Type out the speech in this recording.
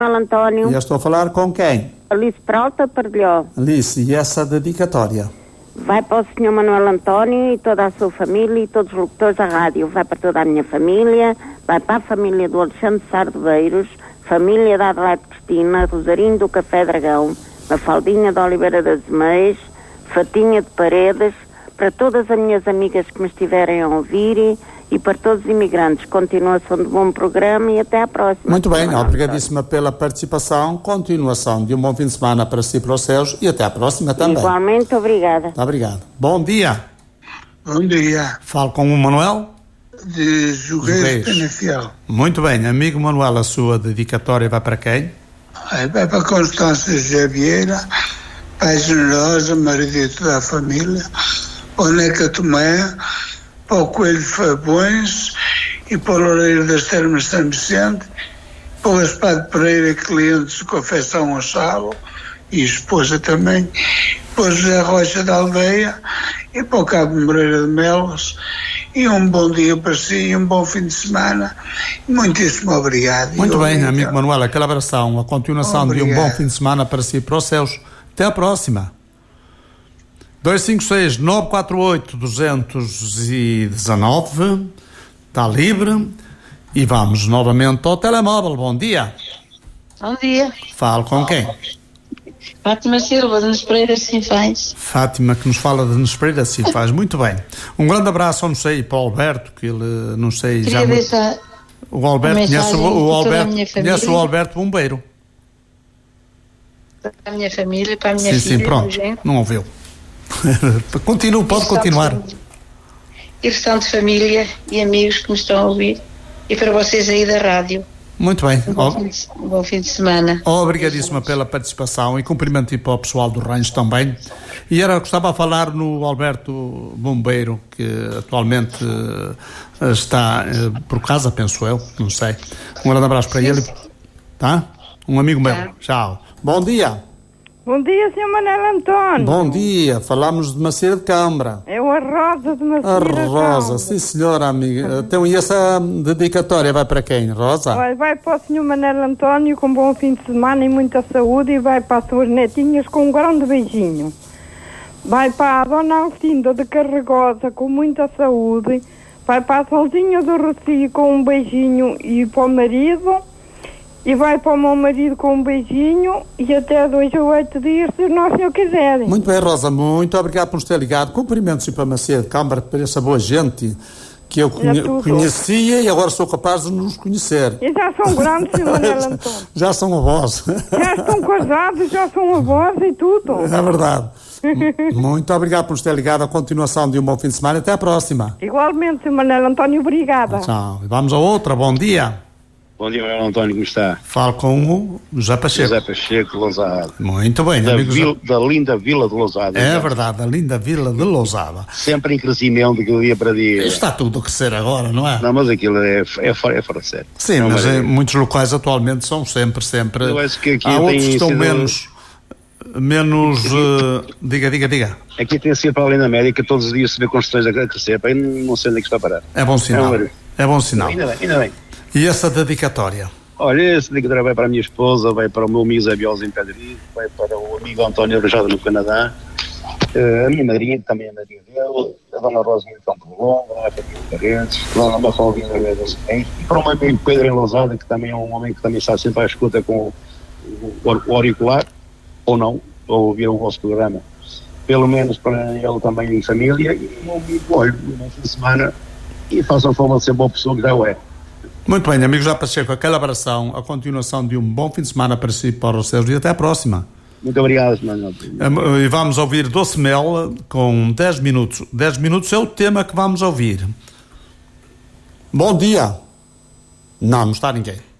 António. E eu estou a falar com quem? Alice Peralta Pardelhó. Alice, e essa dedicatória? Vai para o Sr. Manuel António e toda a sua família e todos os locutores da rádio. Vai para toda a minha família, vai para a família do Alexandre Sardebeiros, família da Adelaide Cristina, Rosarinho do Café Dragão, Mafaldinha de Oliveira das Meias, Fatinha de Paredes, para todas as minhas amigas que me estiverem a ouvir e para todos os imigrantes. Continuação de bom programa e até à próxima. Muito bem, obrigadíssima pela participação. Continuação de um bom fim de semana para si e para os seus e até à próxima também. Igualmente, obrigada. Muito obrigado. Bom dia. Bom dia. Falo com o Manuel? De Jogueiros Penafiel. Muito bem, amigo Manuel, a sua dedicatória vai para quem? Vai para Constância José Vieira, Pai Generosa, marido e toda a família, para o Neca Tomé, para o Coelho Fabões e para o Loureiro das Termas São Vicente, para o Gaspar Pereira, clientes de confecção ao Salo e esposa também, para o José Rocha da Aldeia e para o Cabo Moreira de Melos. E um bom dia para si, um bom fim de semana. Muitíssimo obrigado. Muito bem, amigo Manuel, aquela abração, a continuação de um bom fim de semana para si e para os seus. Até a próxima. 256-948-219 está livre e vamos novamente ao telemóvel. Bom dia. Bom dia. Falo com quem? Fátima Silva, de Nespereira Sinfãs. Fátima, que nos fala de Nespereira Sinfãs. Muito bem. Um grande abraço, não sei, para o Alberto, que ele, não sei, queria já... deixar o Alberto conhece o Alberto Bombeiro. Para a minha família, para a minha filha. Sim, pronto. Não ouviu. Continua, pode continuar. E o restante de família e amigos que me estão a ouvir. E para vocês aí da rádio. Muito bem. Um bom fim de semana. Obrigadíssima pela participação e cumprimento para o pessoal do Rancho também. E gostava a falar no Alberto Bombeiro, que atualmente está por casa, penso eu, não sei. Um grande abraço para ele. Tá? Um amigo meu. Tchau. Bom dia. Bom dia, Sr. Manuel António. Bom dia, falamos de Macieira de Câmara. É a Rosa de Macieira de Câmara. A Rosa, sim senhora amiga. Então, e essa dedicatória vai para quem, Rosa? Vai para o Sr. Manuel António com um bom fim de semana e muita saúde, e vai para as suas netinhas com um grande beijinho. Vai para a Dona Alcinda de Carregosa com muita saúde, vai para a Solzinha do Rocio com um beijinho e para o marido. E vai para o meu marido com um beijinho e até 2 a 8 dias, se o nosso senhor quiser. Muito bem, Rosa, muito obrigado por nos ter ligado. Cumprimentos para a Macieira de Câmara, por essa boa gente que eu conhecia e agora sou capaz de nos conhecer. E já são grandes, Sr. Manuel António. Já são avós. Já estão casados, já são avós e tudo. É verdade. Muito obrigado por nos ter ligado. A continuação de um bom fim de semana. Até a próxima. Igualmente, Sr. Manuel António, obrigada. Tchau. Vamos a outra. Bom dia. Bom dia, Manuel António, como está? Falo com o José Pacheco. José Pacheco de Lousada. Muito bem, da linda Vila de Lousada. É verdade, a linda Vila de Lousada. Sempre em crescimento, de dia para dia. Está tudo a crescer agora, não é? Não, mas aquilo é fora de sério. Sim, mas muitos locais atualmente são sempre. Eu acho que aqui há outros que estão sido... menos diga. Aqui tem sido para além da América, todos os dias se vê construções a crescer, para não sei onde é que está a parar. É bom sinal. É bom sinal. Ainda bem. E essa dedicatória? Olha, essa dedicatória vai para a minha esposa, vai para o meu amigo Zé Biosa em Pedrigo, vai para o amigo António Arrojado no Canadá, a minha madrinha, que também é madrinha dele, a dona Rosinha de Campo Longo, a Fatinha de Paredes, a dona Mafaldinha de Oliveira das Meias, e para o meu amigo Pedro em Lousada, que também é um homem que também está sempre à escuta com o auricular, ou não, ou ouvir o vosso programa. Pelo menos para ele também em família, e o meu amigo, olha, no fim de semana, e façam forma de ser boa pessoa que já o é. Muito bem, amigos, já passei com aquela abração, a continuação de um bom fim de semana para si e para os seus, e até a próxima. Muito obrigado, Manuel. E vamos ouvir Doce Mel com 10 minutos. 10 minutos é o tema que vamos ouvir. Bom dia. Não está ninguém.